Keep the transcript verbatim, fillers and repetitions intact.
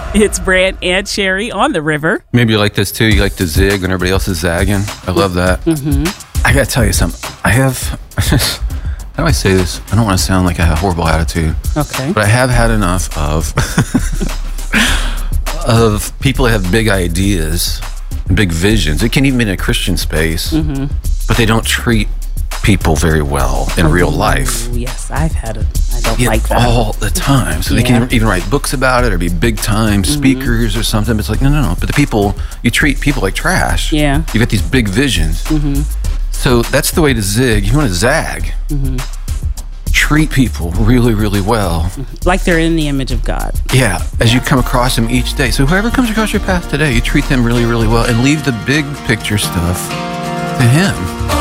It's Brant and Sherry on the river. Maybe you like this too. You like to zig when everybody else is zagging. I love that. Mm-hmm. I got to tell you something. I have, how do I say this? I don't want to sound like I have a horrible attitude. Okay. But I have had enough of, of people that have big ideas, big visions. It can even be in a Christian space, mm-hmm. but they don't treat people very well in oh, real life. Yes, I've had it. I don't yeah, like that. All the time. So yeah. they can even write books about it or be big time mm-hmm. speakers or something. But it's like, no, no, no. But the people, you treat people like trash. Yeah. You got these big visions. Mm-hmm. So that's the way to zig. You want to zag. Mm-hmm. Treat people really, really well. Like they're in the image of God. Yeah, as you come across them each day. So whoever comes across your path today, you treat them really, really well and leave the big picture stuff to Him.